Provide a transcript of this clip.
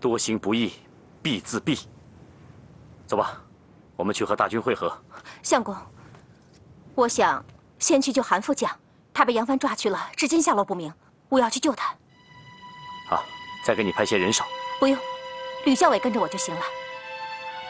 多行不义必自毙。走吧，我们去和大军会合。 相公，我想先去救韩副将，他被杨帆抓去了，至今下落不明，我要去救他。 好，再给你派些人手。 不用，吕校尉跟着我就行了。